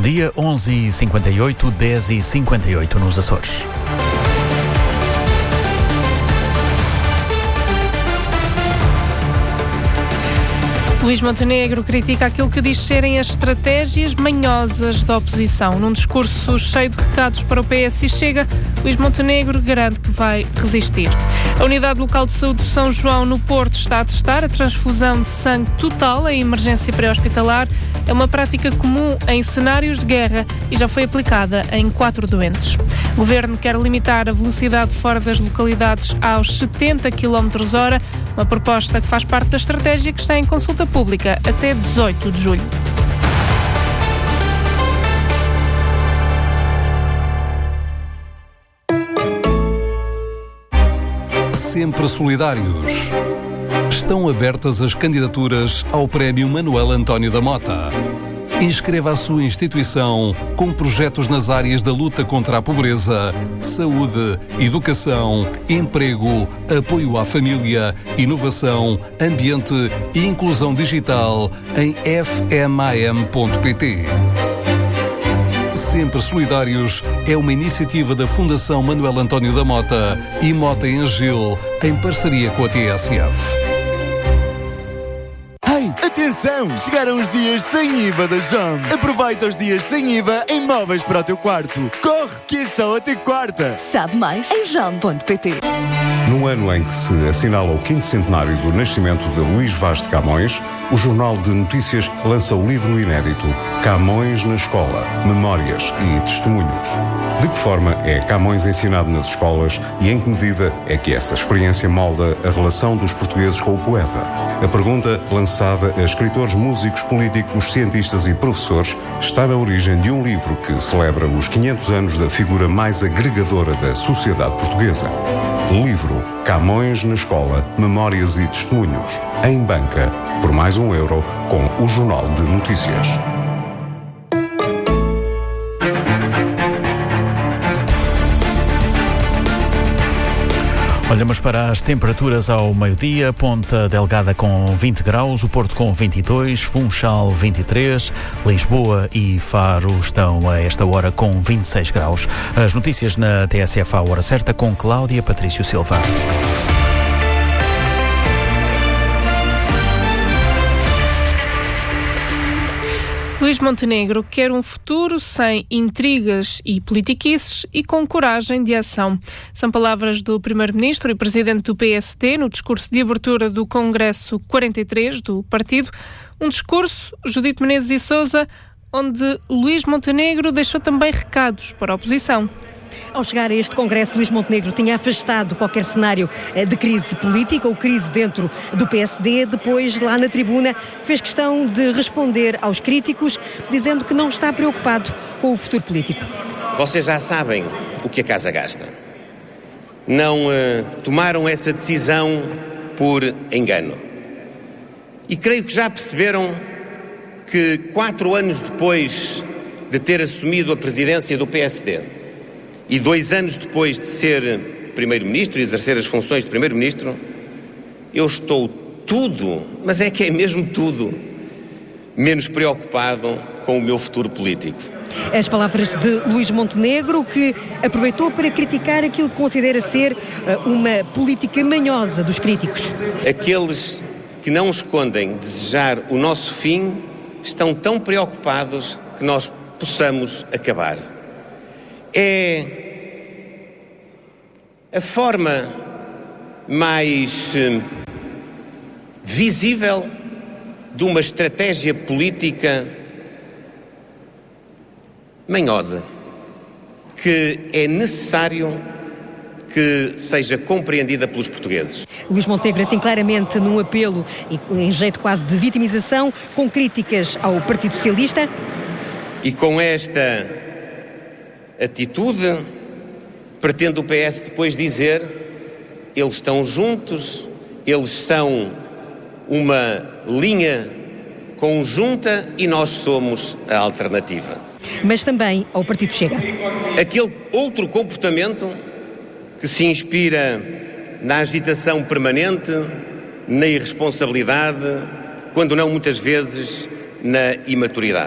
Bom dia, 11h58, 10h58 nos Açores. Luís Montenegro critica aquilo que diz serem as estratégias manhosas da oposição. Num discurso cheio de recados para o PS e Chega, Luís Montenegro garante que vai resistir. A Unidade Local de Saúde de São João, no Porto, está a testar a transfusão de sangue total em emergência pré-hospitalar. É uma prática comum em cenários de guerra e já foi aplicada em 4 doentes. O Governo quer limitar a velocidade fora das localidades aos 70 km/h, uma proposta que faz parte da estratégia que está em consulta pública até 18 de julho. Sempre solidários. Estão abertas as candidaturas ao Prémio Manuel António da Mota. Inscreva a sua instituição com projetos nas áreas da luta contra a pobreza, saúde, educação, emprego, apoio à família, inovação, ambiente e inclusão digital em fmam.pt. Sempre Solidários é uma iniciativa da Fundação Manuel António da Mota e Mota em Agil, em parceria com a TSF. Atenção! Chegaram os dias sem IVA da JOM. Aproveita os dias sem IVA em móveis para o teu quarto. Corre, que é só até quarta. Sabe mais em jom.pt. No ano em que se assinala o 5º centenário do nascimento de Luís Vaz de Camões, o Jornal de Notícias lança o livro inédito Camões na Escola, Memórias e Testemunhos. De que forma é Camões ensinado nas escolas e em que medida é que essa experiência molda a relação dos portugueses com o poeta? A pergunta, lançada a escritores, músicos, políticos, cientistas e professores, está na origem de um livro que celebra os 500 anos da figura mais agregadora da sociedade portuguesa. Livro Camões na Escola, Memórias e Testemunhos, em banca, por mais €1, com o Jornal de Notícias. Olhamos para as temperaturas ao meio-dia. Ponta Delgada com 20 graus, o Porto com 22, Funchal 23, Lisboa e Faro estão a esta hora com 26 graus. As notícias na TSF à hora certa com Cláudia Patrício Silva. Luís Montenegro quer um futuro sem intrigas e politiquices e com coragem de ação. São palavras do Primeiro-Ministro e Presidente do PSD no discurso de abertura do Congresso 43 do partido. Um discurso, Judite Menezes e Sousa, onde Luís Montenegro deixou também recados para a oposição. Ao chegar a este Congresso, Luís Montenegro tinha afastado qualquer cenário de crise política ou crise dentro do PSD. Depois, lá na tribuna, fez questão de responder aos críticos, dizendo que não está preocupado com o futuro político. Vocês já sabem o que a casa gasta. Não tomaram essa decisão por engano. E creio que já perceberam que 4 anos depois de ter assumido a presidência do PSD, e 2 anos depois de ser Primeiro-Ministro e exercer as funções de Primeiro-Ministro, eu estou tudo, mas é que é mesmo tudo, menos preocupado com o meu futuro político. As palavras de Luís Montenegro, que aproveitou para criticar aquilo que considera ser uma política manhosa dos críticos. Aqueles que não escondem desejar o nosso fim estão tão preocupados que nós possamos acabar. É a forma mais visível de uma estratégia política manhosa, que é necessário que seja compreendida pelos portugueses. Luís Montenegro, assim claramente num apelo e em jeito quase de vitimização, com críticas ao Partido Socialista. E com esta atitude, pretende o PS depois dizer: eles estão juntos, eles são uma linha conjunta e nós somos a alternativa. Mas também ao Partido Chega. Aquele outro comportamento que se inspira na agitação permanente, na irresponsabilidade, quando não muitas vezes na imaturidade.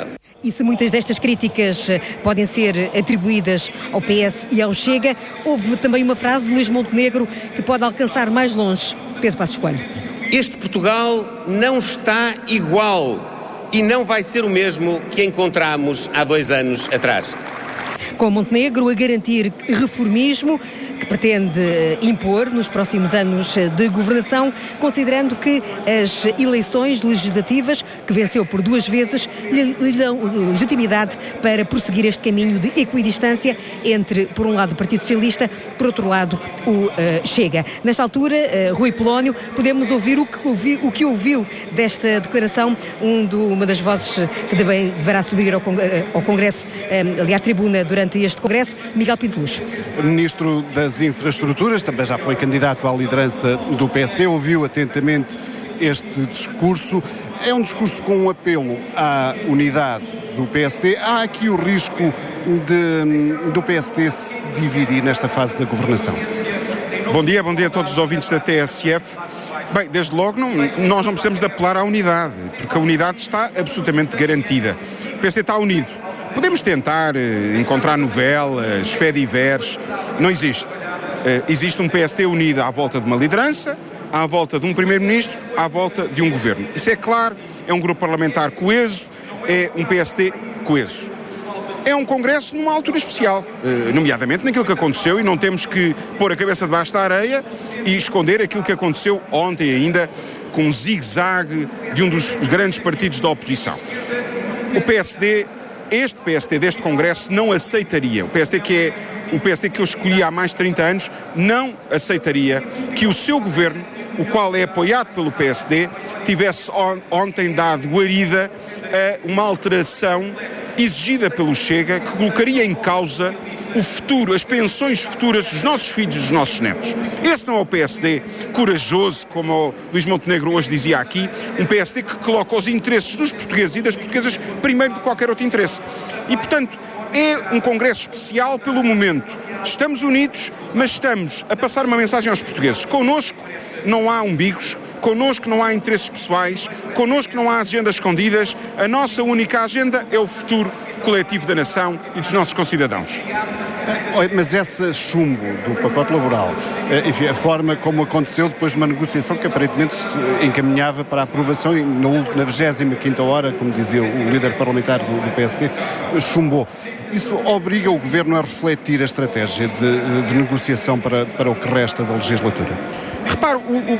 e se muitas destas críticas podem ser atribuídas ao PS e ao Chega, houve também uma frase de Luís Montenegro que pode alcançar mais longe. Pedro Passos Coelho. Este Portugal não está igual e não vai ser o mesmo que encontramos há 2 anos atrás. Com Montenegro a garantir reformismo que pretende impor nos próximos anos de governação, considerando que as eleições legislativas, que venceu por 2 vezes, lhe dão legitimidade para prosseguir este caminho de equidistância entre, por um lado, o Partido Socialista, por outro lado, o Chega. Nesta altura, Rui Polónio, podemos ouvir o que ouviu desta declaração, uma das vozes que deverá subir ao Congresso, ali à tribuna durante este Congresso, Miguel Pinto Luz. Ministro das Infraestruturas, também já foi candidato à liderança do PSD, ouviu atentamente este discurso. É um discurso com um apelo à unidade do PSD. Há aqui o risco do PSD se dividir nesta fase da governação. Bom dia a todos os ouvintes da TSF. Bem, desde logo nós não precisamos de apelar à unidade, porque a unidade está absolutamente garantida. O PSD está unido. Podemos tentar encontrar novelas, fé-divers, não existe. Existe um PSD unido à volta de uma liderança, à volta de um primeiro-ministro, à volta de um governo. Isso é claro, é um grupo parlamentar coeso, é um PSD coeso. É um congresso numa altura especial, nomeadamente naquilo que aconteceu, e não temos que pôr a cabeça debaixo da areia e esconder aquilo que aconteceu ontem ainda, com um zigue-zague de um dos grandes partidos da oposição. Este PSD deste Congresso não aceitaria, o PSD que eu escolhi há mais de 30 anos, não aceitaria que o seu governo, o qual é apoiado pelo PSD, tivesse ontem dado guarida a uma alteração exigida pelo Chega que colocaria em causa o futuro, as pensões futuras dos nossos filhos e dos nossos netos. Esse não é o PSD corajoso, como o Luís Montenegro hoje dizia aqui, um PSD que coloca os interesses dos portugueses e das portuguesas primeiro de qualquer outro interesse. E, portanto, é um congresso especial pelo momento. Estamos unidos, mas estamos a passar uma mensagem aos portugueses. Connosco não há umbigos, connosco não há interesses pessoais, connosco não há agendas escondidas. A nossa única agenda é o futuro coletivo da nação e dos nossos concidadãos. Mas esse chumbo do pacote laboral, enfim, a forma como aconteceu depois de uma negociação que aparentemente se encaminhava para a aprovação e na 25ª hora, como dizia o líder parlamentar do PSD, chumbou. Isso obriga o Governo a refletir a estratégia de negociação para o que resta da legislatura? Repare,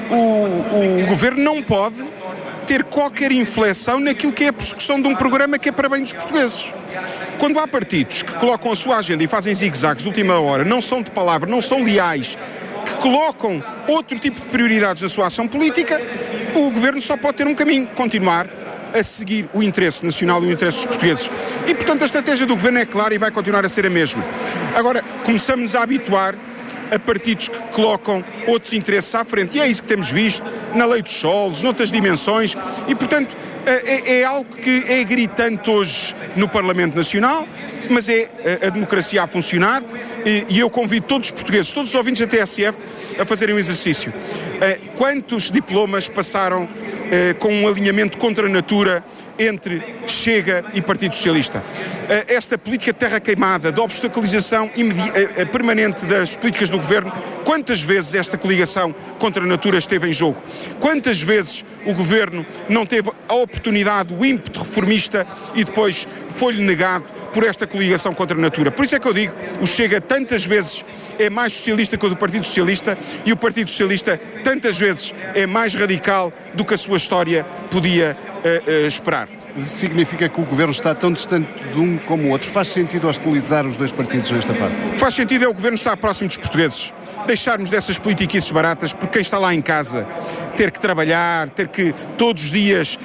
o Governo não pode ter qualquer inflexão naquilo que é a persecução de um programa que é para bem dos portugueses. Quando há partidos que colocam a sua agenda e fazem zigue-zagues de última hora, não são de palavra, não são leais, que colocam outro tipo de prioridades na sua ação política, o Governo só pode ter um caminho, continuar a seguir o interesse nacional e o interesse dos portugueses. E, portanto, a estratégia do Governo é clara e vai continuar a ser a mesma. Agora, começamos a habituar a partidos que colocam outros interesses à frente. E é isso que temos visto na lei dos solos, noutras dimensões, e, portanto, é algo que é gritante hoje no Parlamento Nacional, mas é a democracia a funcionar, e eu convido todos os portugueses, todos os ouvintes da TSF, a fazerem um exercício. Quantos diplomas passaram com um alinhamento contra a natura entre Chega e Partido Socialista? Esta política de terra queimada, de obstaculização permanente das políticas do Governo, quantas vezes esta coligação contra a natura esteve em jogo? Quantas vezes o Governo não teve a oportunidade, o ímpeto reformista, e depois foi-lhe negado por esta coligação contra a natura? Por isso é que eu digo, o Chega tantas vezes é mais socialista que o do Partido Socialista, e o Partido Socialista tantas vezes é mais radical do que a sua história podia esperar. Significa que o Governo está tão distante de um como o outro? Faz sentido hostilizar os dois partidos nesta fase? O que faz sentido é o Governo estar próximo dos portugueses. Deixarmos dessas politiquices baratas, porque quem está lá em casa ter que trabalhar, ter que todos os dias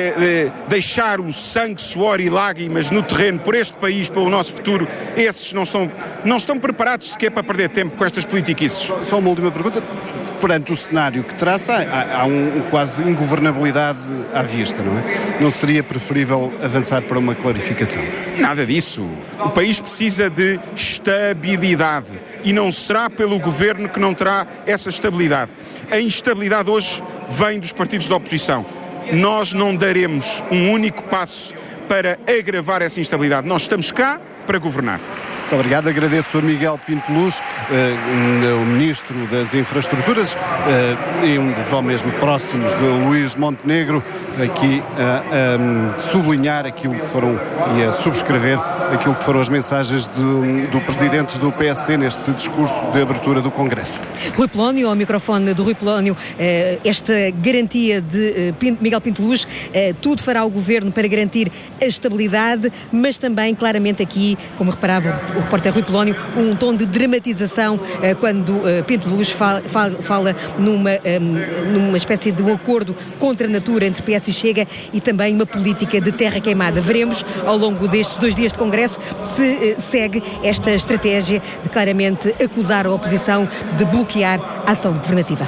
deixar o sangue, suor e lágrimas no terreno por este país, pelo nosso futuro, esses não estão preparados sequer para perder tempo com estas politiquices. Só uma última pergunta. Perante o cenário que traça, há quase ingovernabilidade à vista, não é? Não seria preferível avançar para uma clarificação? Nada disso. O país precisa de estabilidade e não será pelo Governo que não terá essa estabilidade. A instabilidade hoje vem dos partidos da oposição. Nós não daremos um único passo para agravar essa instabilidade. Nós estamos cá para governar. Muito obrigado. Agradeço a Miguel Pinto Luz, o Ministro das Infraestruturas e um dos homens próximos de Luís Montenegro, aqui a sublinhar aquilo que foram e a subscrever aquilo que foram as mensagens do Presidente do PSD neste discurso de abertura do Congresso. Rui Polónio, ao microfone do Rui Polónio, esta garantia de Miguel Pinto Luz, tudo fará o Governo para garantir a estabilidade, mas também claramente aqui, como reparava o repórter Rui Polónio, um tom de dramatização quando Pinto Luz fala numa espécie de um acordo contra a natura entre PS e Chega e também uma política de terra queimada. Veremos ao longo destes 2 dias de Congresso se segue esta estratégia de claramente acusar a oposição de bloquear a ação governativa.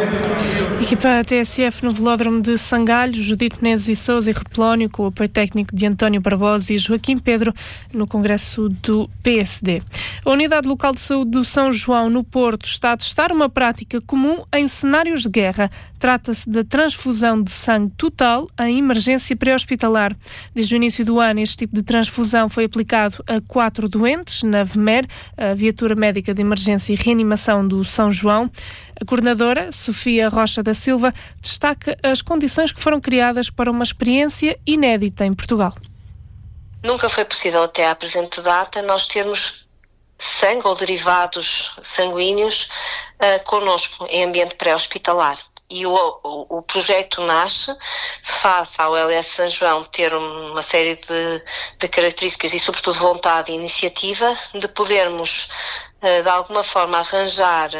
Equipa TSF no velódromo de Sangalhos, Judite Menezes e Sousa e Rui Polónio, com o apoio técnico de António Barbosa e Joaquim Pedro, no Congresso do PSD. A Unidade Local de Saúde do São João, no Porto, está a testar uma prática comum em cenários de guerra. Trata-se da transfusão de sangue total em emergência pré-hospitalar. Desde o início do ano, este tipo de transfusão foi aplicado a 4 doentes na VMER, a Viatura Médica de Emergência e Reanimação do São João. A coordenadora, Sofia Rocha da Silva, destaca as condições que foram criadas para uma experiência inédita em Portugal. Nunca foi possível até à presente data nós termos sangue ou derivados sanguíneos connosco em ambiente pré-hospitalar. E o projeto nasce face ao LS São João ter uma série de características e, sobretudo, vontade e iniciativa de podermos, de alguma forma, arranjar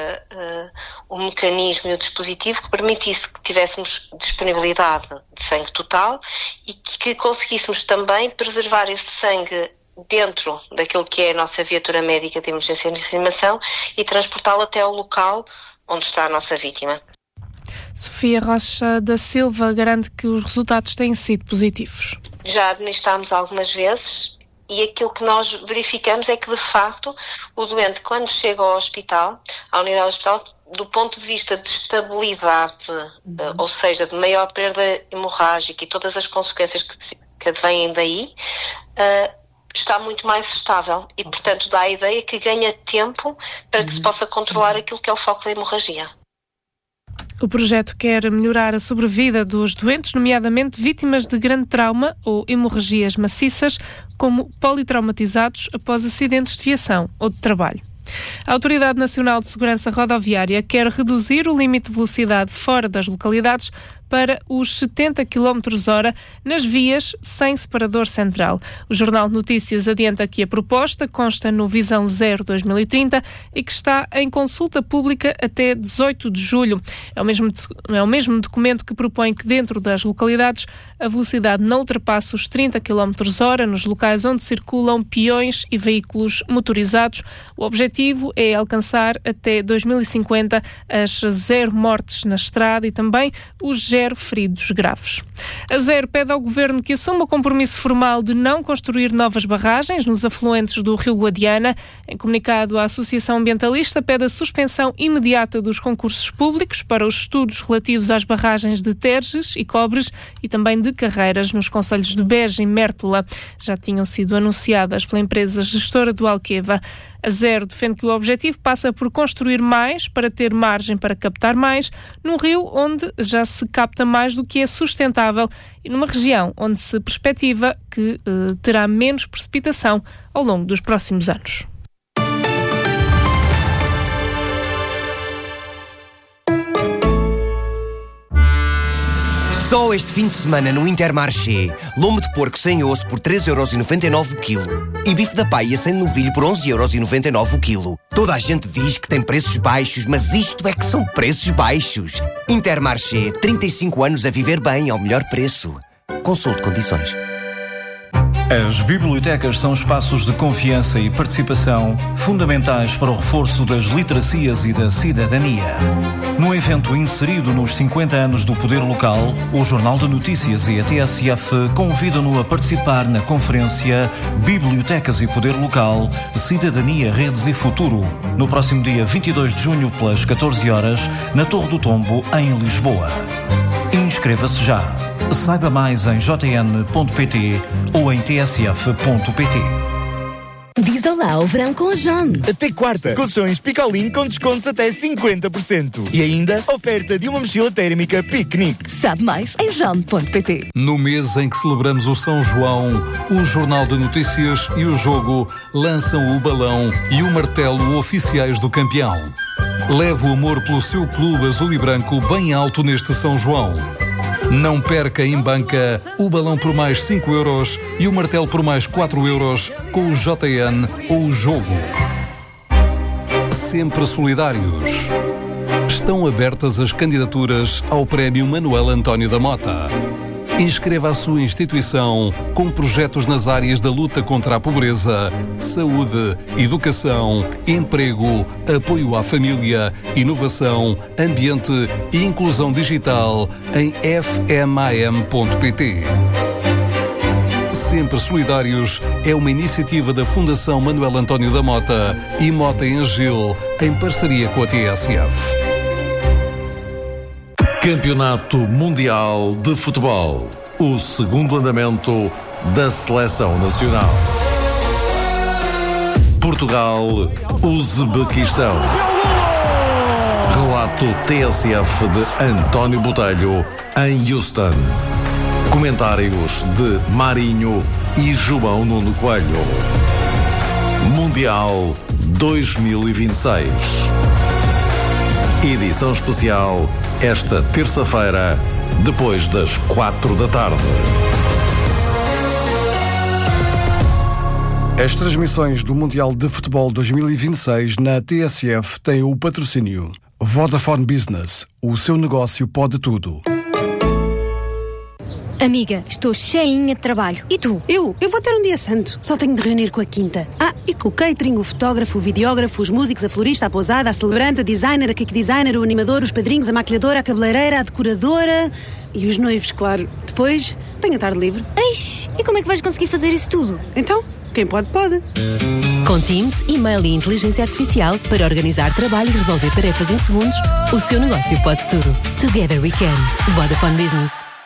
um mecanismo e o dispositivo que permitisse que tivéssemos disponibilidade de sangue total e que conseguíssemos também preservar esse sangue dentro daquilo que é a nossa viatura médica de emergência e reanimação e transportá-lo até ao local onde está a nossa vítima. Sofia Rocha da Silva garante que os resultados têm sido positivos. Já administrámos algumas vezes e aquilo que nós verificamos é que, de facto, o doente, quando chega ao hospital, à unidade hospitalar, do ponto de vista de estabilidade, ou seja, de maior perda hemorrágica e todas as consequências que advêm daí, está muito mais estável e, portanto, dá a ideia que ganha tempo para que se possa controlar aquilo que é o foco da hemorragia. O projeto quer melhorar a sobrevida dos doentes, nomeadamente vítimas de grande trauma ou hemorragias maciças, como politraumatizados após acidentes de viação ou de trabalho. A Autoridade Nacional de Segurança Rodoviária quer reduzir o limite de velocidade fora das localidades para os 70 km/h nas vias sem separador central. O Jornal de Notícias adianta que a proposta consta no Visão Zero 2030 e que está em consulta pública até 18 de julho. É o mesmo documento que propõe que dentro das localidades a velocidade não ultrapasse os 30 km/h nos locais onde circulam peões e veículos motorizados. O objetivo é alcançar até 2050 as 0 mortes na estrada e também os 0 feridos graves. A Zero pede ao Governo que assuma o compromisso formal de não construir novas barragens nos afluentes do Rio Guadiana. Em comunicado, a Associação Ambientalista pede a suspensão imediata dos concursos públicos para os estudos relativos às barragens de Terges e Cobres e também de Carreiras nos concelhos de Beja e Mértola. Já tinham sido anunciadas pela empresa gestora do Alqueva. A Zero defende que o objetivo passa por construir mais para ter margem para captar mais num rio onde já se capta mais do que é sustentável e numa região onde se perspectiva que terá menos precipitação ao longo dos próximos anos. Só este fim de semana no Intermarché, lombo de porco sem osso por 3,99€ o quilo e bife da paia sem novilho por 11,99€ o quilo. Toda a gente diz que tem preços baixos, mas isto é que são preços baixos. Intermarché, 35 anos a viver bem ao melhor preço. Consulte condições. As bibliotecas são espaços de confiança e participação fundamentais para o reforço das literacias e da cidadania. Num evento inserido nos 50 anos do Poder Local, o Jornal de Notícias e a TSF convidam-no a participar na conferência Bibliotecas e Poder Local, Cidadania, Redes e Futuro, no próximo dia 22 de junho, pelas 14 horas, na Torre do Tombo, em Lisboa. Inscreva-se já. Saiba mais em jn.pt ou em tsf.pt. Diz olá ao verão com a JON. Até quarta, colchões Picolin com descontos até 50%. E ainda, oferta de uma mochila térmica piquenique. Sabe mais em JON.pt. No mês em que celebramos o São João, o Jornal de Notícias e o Jogo lançam o balão e o martelo oficiais do campeão. Leve o amor pelo seu clube azul e branco bem alto neste São João. Não perca em banca o balão por mais 5 euros e o martelo por mais 4 euros com o JN ou o Jogo. Sempre solidários. Estão abertas as candidaturas ao Prémio Manuel António da Mota. Inscreva a sua instituição com projetos nas áreas da luta contra a pobreza, saúde, educação, emprego, apoio à família, inovação, ambiente e inclusão digital em fmam.pt. Sempre Solidários é uma iniciativa da Fundação Manuel António da Mota e Mota em Gil, em parceria com a TSF. Campeonato Mundial de Futebol. O segundo andamento da Seleção Nacional. Portugal, Uzbequistão. Relato TSF de António Botelho em Houston. Comentários de Marinho e João Nuno Coelho. Mundial 2026. Edição especial esta terça-feira, depois das 4 da tarde. As transmissões do Mundial de Futebol 2026 na TSF têm o patrocínio Vodafone Business. O seu negócio pode tudo. Amiga, estou cheinha de trabalho. E tu? Eu vou ter um dia santo. Só tenho de reunir com a quinta. E com o catering, o fotógrafo, o videógrafo, os músicos, a florista, a pousada, a celebrante, a designer, a cake designer, o animador, os padrinhos, a maquilhadora, a cabeleireira, a decoradora e os noivos, claro. Depois, tenho a tarde livre. Eish, e como é que vais conseguir fazer isso tudo? Então, quem pode, pode. Com Teams, e-mail e inteligência artificial para organizar trabalho e resolver tarefas em segundos, o seu negócio pode tudo. Together we can. Vodafone Business.